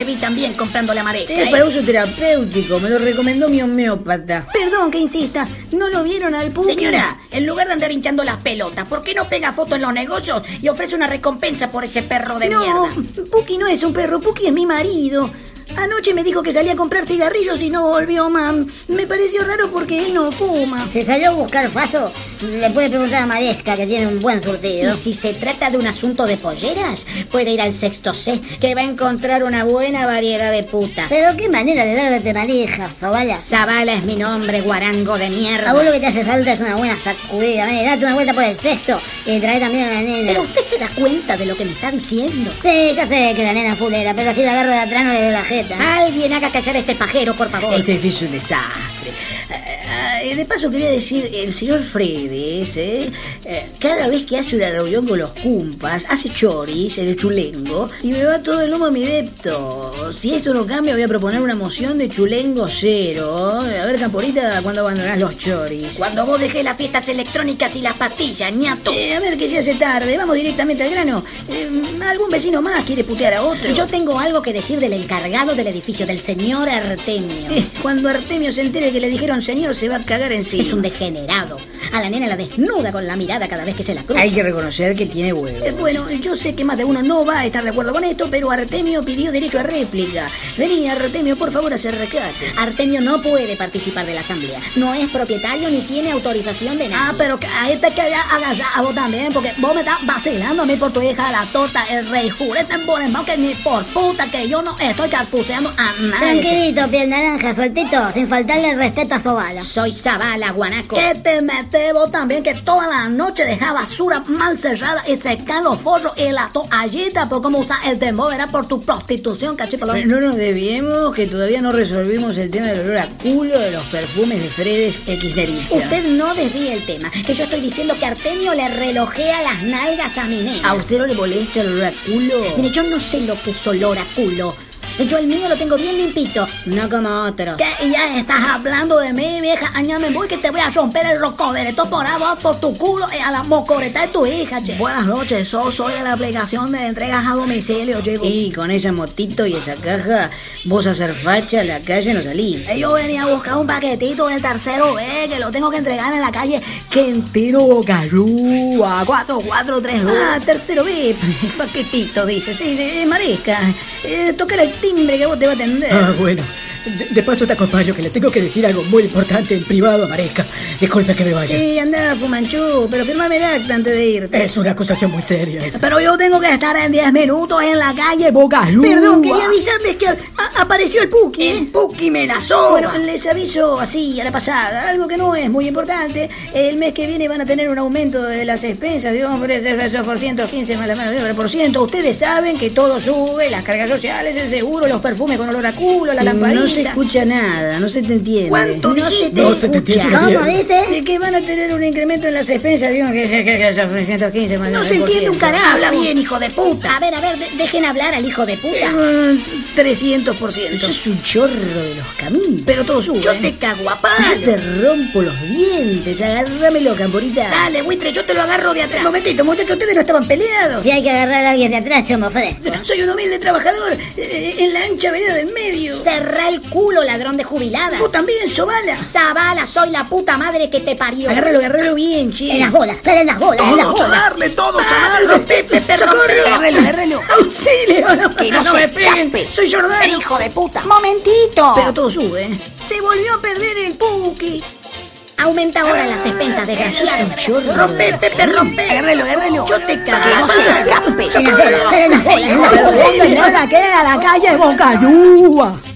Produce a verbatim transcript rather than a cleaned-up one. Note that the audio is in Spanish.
vi también comprando la mareca. Es ¿eh? para uso terapéutico, me lo recomendó mi homeópata. Perdón que insista, ¿no lo vieron al Puki? Señora, en lugar de andar hinchando las pelotas, ¿por qué no pega foto en los negocios y ofrece una recompensa por ese perro de no, mierda? Puki no es un perro, Puki es mi marido. Anoche me dijo que salía a comprar cigarrillos y no volvió, mam. Me pareció raro porque él no fuma. Si salió a buscar faso, le puede preguntar a Maresca, que tiene un buen surtido. Y si se trata de un asunto de polleras, puede ir al sexto C, que va a encontrar una buena variedad de putas. Pero qué manera de darte manija, Zabala. Zabala es mi nombre, guarango de mierda. A vos lo que te hace falta es una buena sacudida. ¿eh? Date una vuelta por el cesto y trae también a la nena. Pero usted se da cuenta de lo que me está diciendo. Sí, ya sé que la nena es fulera, pero así la agarro de atrás no le veo la jeta. Alguien haga callar a este pajero, por favor. Este edificio es un desastre. Eh, de paso quería decir, el señor Fredes, ¿eh? Eh, cada vez que hace una reunión con los cumpas, hace choris en el chulengo y me va todo el lomo a mi depto. Si esto no cambia, voy a proponer una moción de chulengo cero. A ver, Camporita, ¿cuándo abandonás los choris? Cuando vos dejés las fiestas electrónicas y las pastillas, ñato. Eh, a ver, que se hace tarde, vamos directamente al grano. Eh, ¿Algún vecino más quiere putear a otro? Yo tengo algo que decir del encargado del edificio, del señor Artemio. Eh, cuando Artemio se entere que le dijeron señor, se va a cagar en sí. Es un degenerado. A la nena la desnuda con la mirada cada vez que se la cruza. Hay que reconocer que tiene huevos. Eh, bueno, yo sé que más de uno no va a estar de acuerdo con esto, pero Artemio pidió derecho a réplica. Vení, Artemio, por favor, acercate. Artemio no puede participar de la asamblea. No es propietario ni tiene autorización de nada. Ah, pero a este que hagas a vos también, porque vos me estás vacilando a mí por tu hija, la torta, el rey jurete en Borenbao, que ni por puta que yo no estoy cartuceando a nadie. Tranquilito, piel naranja, sueltito, sin faltarle el respeto a Zabala. Soy Zabala, guanaco. Que te metes vos también, que toda la noche deja basura mal cerrada y secan los forros y la toallita, por cómo usar el temor, era por tu prostitución, cachipolón. No nos desviemos, que todavía no resolvimos el tema del olor a culo de los perfumes de Fredes Kirchnerista. Usted no desvíe el tema, que yo estoy diciendo que Artemio le relojea las nalgas a mi nena. ¿A usted no le molesta el olor a culo? Mire, yo no sé lo que es olor a culo. Yo el mío lo tengo bien limpito, no como otros. ¿Qué? Ya estás hablando de mí, vieja. Añame voy que te voy a romper el rocodereto por agua, por tu culo y a la mocoreta de tu hija, che. Buenas noches, so, soy de la aplicación de entregas a domicilio, chico. Y con esa motito y esa caja, vos a hacer facha a la calle no salís. Yo venía a buscar un paquetito del tercero B, que lo tengo que entregar en la calle Quintino Bocayúa, cuatro cuatro tres dos. Ah, tercero B, paquetito, dice. Sí, de Maresca. Eh, tocar el timbre que vos te va a atender. Ah, bueno. De, de paso te acompaño, que le tengo que decir algo muy importante en privado a Maresca. Disculpe que me vaya. Sí, anda, Fumanchu, pero firmame el acta antes de irte. Es una acusación muy seria esa. Pero yo tengo que estar en diez minutos en la calle Bocayúa. Perdón, quería avisarles que a- apareció el Puki. ¿eh? El Puki me la sobra. Bueno, les aviso así a la pasada, algo que no es muy importante. El mes que viene van a tener un aumento de las expensas, digamos, por eso por ciento quince más la mano de obra por ciento. Ustedes saben que todo sube, las cargas sociales, el seguro, los perfumes con olor a culo, la lamparita. No se escucha nada, no se te entiende. ¿Cuánto no se te No se te entiende escucha. ¿Cómo bien. dice? De que van a tener un incremento en las expensas, digamos, que, que, que esos ciento quince más No el se entiende un por ciento. carajo. Habla bien, hijo de puta. A ver, a ver, de- dejen hablar al hijo de puta. Eh, trescientos por ciento. Eso es un chorro de los caminos. Pero todo sube. Yo ¿eh? te cago a Yo palo. te rompo los dientes, agárramelo, Camporita. Dale, buitre, yo te lo agarro de atrás. Un momentito, muchachos, ustedes no estaban peleados. Si hay que agarrar a alguien de atrás, yo me ofrezco. Soy un humilde trabajador eh, en la ancha avenida del medio. Cerrá el culo, ladrón de jubiladas. Vos también, Sobala. Zabala, soy la puta madre que te parió. Agárralo, agárralo bien, che. En las bolas, dale en las bolas, en las Todos a bolas. darle, todos a ¡Madre, darle. Pepe, perro! ¡Socorro! Agárralo, agárralo. ¡Auxilio! No, Que no no se me peguen. escape. Soy Jordano. El hijo de puta. Momentito. Pero todo sube, ¿eh? Se volvió a perder el Puki. Aumenta ahora las expensas, desgraciado. Chorro. Rompe, Pepe, rompe. Agárralo, agárralo. Yo te cago. Que no se escape. En las bolas, dale en las bolas, en las bolas. Auxilio, que a la calle Bocayúa.